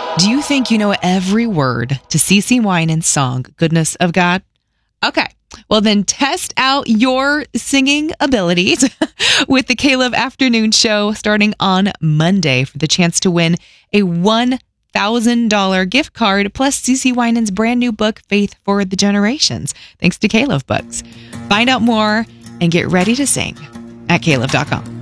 Do you think you know every word to CeCe Winans' song, Goodness of God? Okay, well then test out your singing abilities with the Caleb Afternoon Show starting on Monday for the chance to win a $1,000 gift card plus CeCe Winans' brand new book, Faith for the Generations, thanks to Caleb Books. Find out more and get ready to sing at caleb.com.